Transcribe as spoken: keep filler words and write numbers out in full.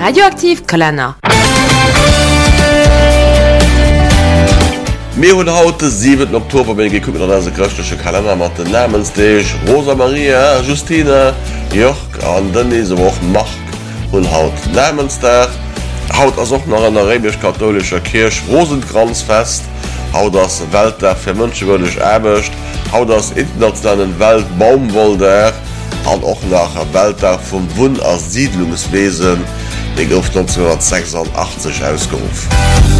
Radioaktiv Kalender. Mir hun haut siebten Oktober bin geguckt an se christliche Kalender mat den Namensdeeg Rosa Maria, Justina, Joch an dennese woch Mark hun haut Namenstag. Haut as auch noch an der arabisch-katholischer Kirch Rosenkranzfest. Haut das Welttag fir Mënschewëlech erbecht. Haut das internationalen Weltbaumwolltag. An och nach der Welttag vum Wun- als Siedlungswesen, den gouf neunzehnhundertsechsundachtzig ausgerufen.